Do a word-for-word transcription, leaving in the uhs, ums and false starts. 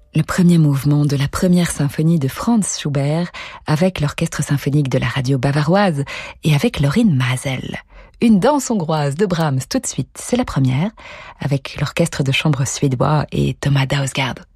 le premier mouvement de la première symphonie de Franz Schubert avec l'orchestre symphonique de la radio bavaroise et avec Lorin Maazel. Une danse hongroise de Brahms tout de suite, c'est la première, avec l'orchestre de chambre suédois et Thomas Dausgaard.